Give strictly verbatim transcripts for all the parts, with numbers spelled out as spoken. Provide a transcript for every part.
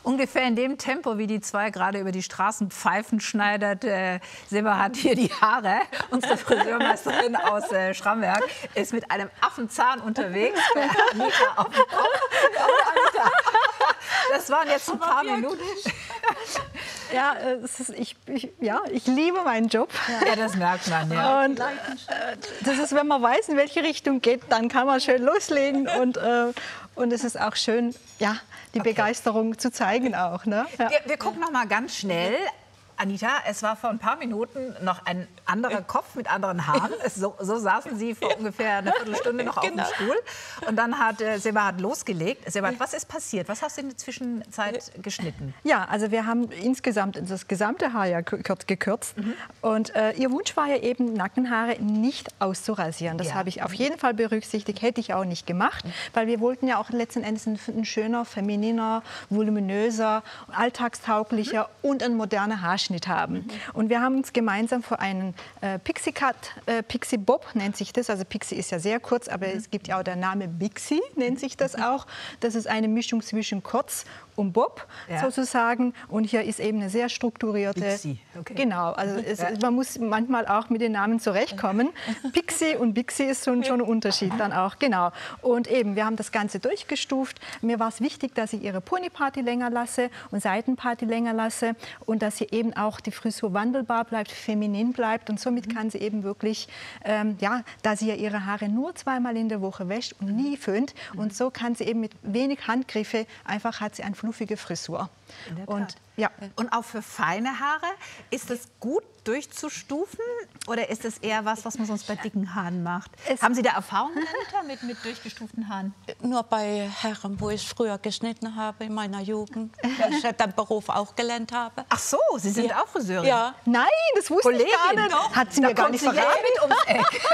Ungefähr in dem Tempo, wie die zwei gerade über die Straßen pfeifen, schneidet äh, Seba hat hier die Haare. Unsere Friseurmeisterin aus äh, Schramberg ist mit einem Affenzahn unterwegs. Bei Anita auf dem Kopf. Anita, das waren jetzt ein paar Minuten. Ja, es ist, ich, ich, ja, ich liebe meinen Job. Ja, das merkt man. Ja. Und äh, das ist, wenn man weiß, in welche Richtung geht, dann kann man schön loslegen. Und, äh, und es ist auch schön, ja, die okay. Begeisterung zu zeigen auch. Ne? Ja. Wir, wir gucken noch mal ganz schnell. Anita, es war vor ein paar Minuten noch ein anderer Kopf mit anderen Haaren. Es, so, so saßen Sie vor ungefähr einer Viertelstunde noch auf genau. dem Stuhl. Und dann hat äh, Seba hat losgelegt. Seba, was ist passiert? Was hast du in der Zwischenzeit geschnitten? Ja, also wir haben insgesamt das gesamte Haar ja gekürzt. Mhm. Und äh, ihr Wunsch war ja eben, Nackenhaare nicht auszurasieren. Das ja. habe ich auf jeden Fall berücksichtigt. Hätte ich auch nicht gemacht, mhm. weil wir wollten ja auch letzten Endes ein, ein schöner, femininer, voluminöser, alltagstauglicher mhm. und ein moderner Haarschnitt haben. Mhm. Und wir haben uns gemeinsam für einen äh, Pixie Cut, äh, Pixie Bob nennt sich das, also Pixie ist ja sehr kurz, aber mhm. es gibt ja auch der Name Bixie, nennt sich das auch. Das ist eine Mischung zwischen kurz und Bob ja. sozusagen, und hier ist eben eine sehr strukturierte, Bixie. Okay. Genau, also es, ja. man muss manchmal auch mit den Namen zurechtkommen. Pixie und Bixie ist schon, schon ein Unterschied dann auch, genau. Und eben, wir haben das Ganze durchgestuft. Mir war es wichtig, dass ich ihre Ponyparty länger lasse und Seitenparty länger lasse und dass sie eben auch die Frisur wandelbar bleibt, feminin bleibt, und somit kann sie eben wirklich, ähm, ja, da sie ja ihre Haare nur zweimal in der Woche wäscht und nie föhnt, und so kann sie eben mit wenig Handgriffe, einfach hat sie ein fluffige Frisur. Und, ja. und auch für feine Haare, ist es gut durchzustufen oder ist es eher was, was man sonst bei dicken Haaren macht? Es Haben Sie da Erfahrungen mit, mit durchgestuften Haaren? Nur bei Herren, wo ich früher geschnitten habe in meiner Jugend, weil ich den Beruf auch gelernt habe. Ach so, Sie sind ja. auch Friseurin? Ja. Nein, das wusste Kollegin, ich gar nicht. Doch. Hat sie da mir gar nicht verraten. Mit ums Eck.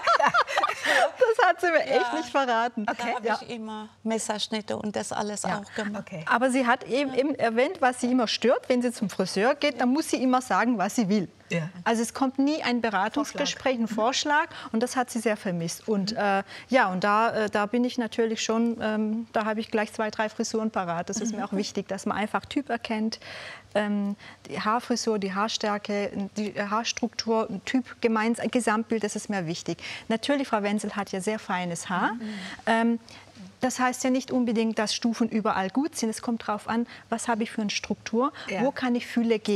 Das hat sie mir echt ja. nicht verraten. Okay. Da habe ja. ich immer Messerschnitte und das alles ja. auch gemacht. Okay. Aber sie hat eben, eben erwähnt, was sie immer stört, wenn sie zum Friseur geht, dann muss sie immer sagen, was sie will. Ja. Also es kommt nie ein Beratungsgespräch, ein Vorschlag, und das hat sie sehr vermisst. Und äh, ja, und da, äh, da bin ich natürlich schon, ähm, da habe ich gleich zwei, drei Frisuren parat. Das ist mhm. mir auch wichtig, dass man einfach Typ erkennt, ähm, die Haarfrisur, die Haarstärke, die Haarstruktur, Typ, gemeinsam, Gesamtbild, das ist mir wichtig. Natürlich, Frau Wenzel hat ja sehr feines Haar. Mhm. Ähm, Das heißt ja nicht unbedingt, dass Stufen überall gut sind. Es kommt darauf an, was habe ich für eine Struktur, ja. wo kann ich Fülle geben.